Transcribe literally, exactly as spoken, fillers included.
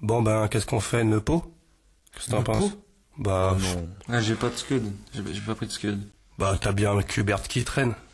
Bon ben, qu'est-ce qu'on fait, une pot? Qu'est-ce que t'en Une penses? peau? Bah, Oh non. Ah, j'ai pas de scud. J'ai j'ai pas pris de scud. bah t'as bien un Hubert qui traîne.